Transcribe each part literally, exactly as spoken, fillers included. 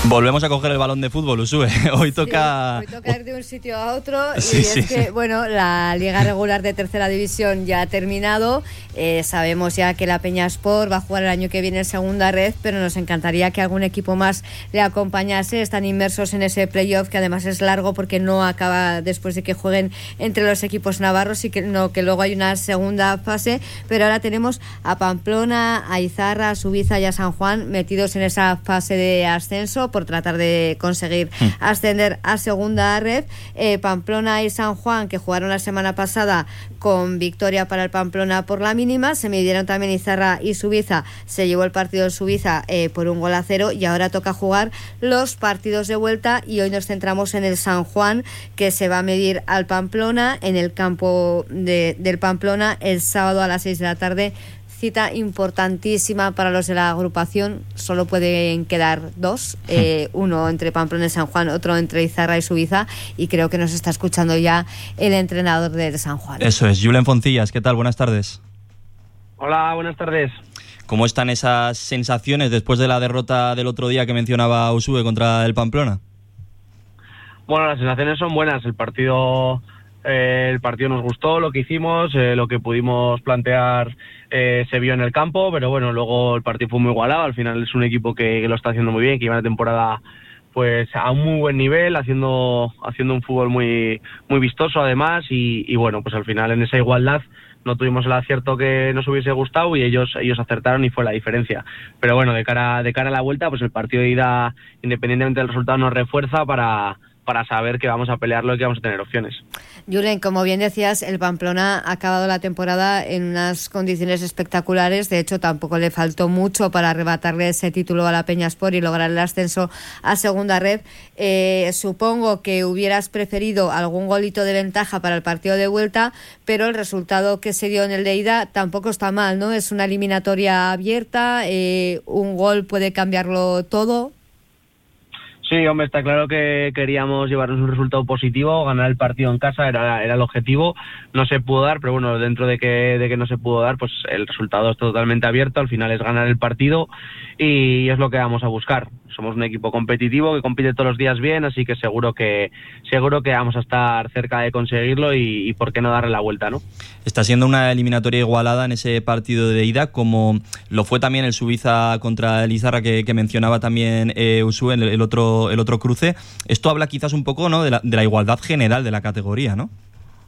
Volvemos a coger el balón de fútbol, Usue. Hoy toca... Sí, hoy toca ir de un sitio a otro y sí, es sí. que, bueno, la Liga Regular de Tercera División ya ha terminado. Eh, sabemos ya que la Peñaspor va a jugar el año que viene en Segunda Red, pero nos encantaría que algún equipo más le acompañase. Están inmersos en ese playoff que además es largo porque no acaba después de que jueguen entre los equipos navarros y que, no, que luego hay una segunda fase. Pero ahora tenemos a Pamplona, a Izarra, a Subiza y a San Juan metidos en esa fase de ascenso por tratar de conseguir mm. ascender a Segunda Red. eh, Pamplona y San Juan, que jugaron la semana pasada con victoria para el Pamplona por la mínima, se midieron también Izarra y Subiza, se llevó el partido de Subiza eh, por un gol a cero y ahora toca jugar los partidos de vuelta y hoy nos centramos en el San Juan, que se va a medir al Pamplona en el campo de, del Pamplona el sábado a las seis de la tarde. Cita importantísima para los de la agrupación. Solo pueden quedar dos, eh, uno entre Pamplona y San Juan, otro entre Izarra y Subiza, y creo que nos está escuchando ya el entrenador del San Juan. Eso es, Julen Foncillas, ¿qué tal? Buenas tardes. Hola, buenas tardes. ¿Cómo están esas sensaciones después de la derrota del otro día que mencionaba Usue contra el Pamplona? Bueno, las sensaciones son buenas. El partido... Eh, el partido nos gustó, lo que hicimos, eh, lo que pudimos plantear eh, se vio en el campo, pero bueno, luego el partido fue muy igualado. Al final es un equipo que, que lo está haciendo muy bien, que lleva la temporada pues a un muy buen nivel, haciendo haciendo un fútbol muy muy vistoso además y, y bueno, pues al final en esa igualdad no tuvimos el acierto que nos hubiese gustado y ellos ellos acertaron y fue la diferencia. Pero bueno, de cara de cara a la vuelta, pues el partido de ida, independientemente del resultado, nos refuerza para para saber que vamos a pelearlo y que vamos a tener opciones. Julen, como bien decías, el Pamplona ha acabado la temporada en unas condiciones espectaculares. De hecho, tampoco le faltó mucho para arrebatarle ese título a la Peñaspor y lograr el ascenso a Segunda Red. Eh, supongo que hubieras preferido algún golito de ventaja para el partido de vuelta, pero el resultado que se dio en el de ida tampoco está mal, ¿no? Es una eliminatoria abierta, eh, un gol puede cambiarlo todo. Sí, hombre, está claro que queríamos llevarnos un resultado positivo, ganar el partido en casa era, era el objetivo, no se pudo dar, pero bueno, dentro de que, de que no se pudo dar, pues el resultado está totalmente abierto, al final es ganar el partido y es lo que vamos a buscar. Somos un equipo competitivo que compite todos los días bien, así que seguro que seguro que vamos a estar cerca de conseguirlo y, y por qué no darle la vuelta, ¿no? Está siendo una eliminatoria igualada en ese partido de ida, como lo fue también el Subiza contra el Izarra que, que mencionaba también eh, Usue, el, el otro el otro cruce. Esto habla quizás un poco, ¿no?, de la, de la igualdad general de la categoría, ¿no?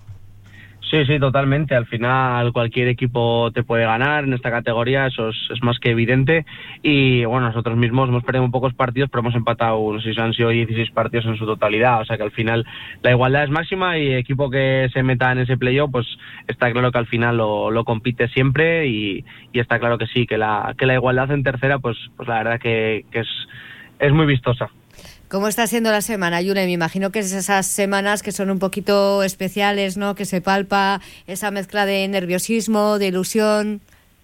Sí, sí, totalmente. Al final cualquier equipo te puede ganar en esta categoría, eso es, es más que evidente. Y bueno, nosotros mismos hemos perdido pocos partidos, pero hemos empatado, no sé si han sido dieciséis partidos en su totalidad. O sea que al final la igualdad es máxima y equipo que se meta en ese playoff, pues está claro que al final lo, lo compite siempre y, y está claro que sí, que la, que la igualdad en tercera, pues, pues la verdad que, que es, es muy vistosa. ¿Cómo está siendo la semana, Julen? Me imagino que es esas semanas que son un poquito especiales, ¿no? Que se palpa esa mezcla de nerviosismo, de ilusión.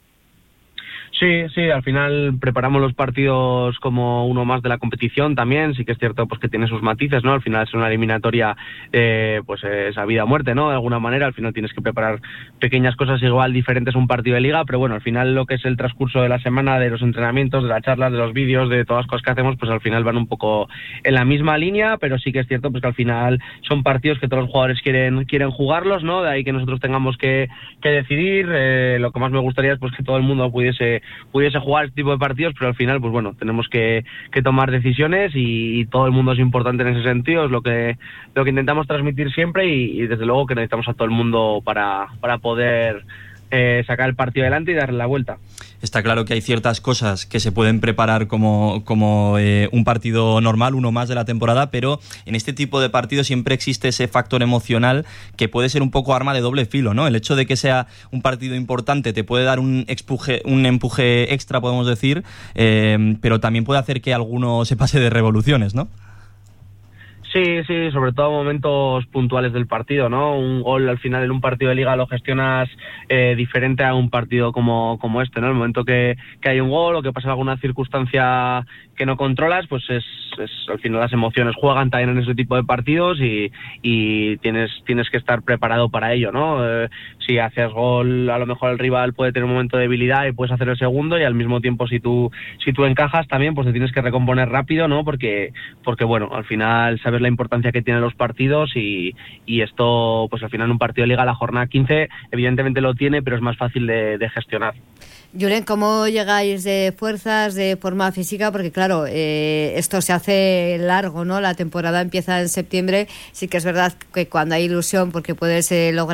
Sí, sí, al final preparamos los partidos como uno más de la competición también, sí que es cierto pues que tiene sus matices, ¿no? Al final es una eliminatoria, eh, pues es a vida o muerte, ¿no? De alguna manera, al final tienes que preparar pequeñas cosas igual diferentes a un partido de liga, pero bueno, al final lo que es el transcurso de la semana, de los entrenamientos, de las charlas, de los vídeos, de todas las cosas que hacemos, pues al final van un poco en la misma línea, pero sí que es cierto pues que al final son partidos que todos los jugadores quieren quieren jugarlos, ¿no? De ahí que nosotros tengamos que, que decidir, eh, lo que más me gustaría es pues que todo el mundo pudiese pudiese jugar este tipo de partidos, pero al final, pues bueno, tenemos que, que tomar decisiones y, y todo el mundo es importante en ese sentido, es lo que lo que intentamos transmitir siempre y, y desde luego que necesitamos a todo el mundo para, para poder eh, sacar el partido adelante y darle la vuelta. Está claro que hay ciertas cosas que se pueden preparar como, como eh, un partido normal, uno más de la temporada, pero en este tipo de partidos siempre existe ese factor emocional que puede ser un poco arma de doble filo, ¿no? El hecho de que sea un partido importante te puede dar un, expuje, un empuje extra, podemos decir, eh, pero también puede hacer que alguno se pase de revoluciones, ¿no? Sí, sí, sobre todo momentos puntuales del partido, ¿no? Un gol al final en un partido de liga lo gestionas eh, diferente a un partido como, como este, ¿no? El momento que, que hay un gol o que pasa alguna circunstancia que no controlas, pues es, es al final las emociones juegan también en ese tipo de partidos y, y tienes tienes que estar preparado para ello, ¿no? Eh, si haces gol, a lo mejor el rival puede tener un momento de debilidad y puedes hacer el segundo, y al mismo tiempo si tú si tú encajas también, pues te tienes que recomponer rápido, ¿no? Porque porque bueno, al final sabes la importancia que tienen los partidos y, y esto, pues al final un partido de liga, la jornada quince evidentemente lo tiene, pero es más fácil de, de gestionar. Julen, ¿cómo llegáis de fuerzas, de forma física? Porque claro, eh, esto se hace largo, ¿no? La temporada empieza en septiembre. Sí que es verdad que cuando hay ilusión, porque puedes eh, lograr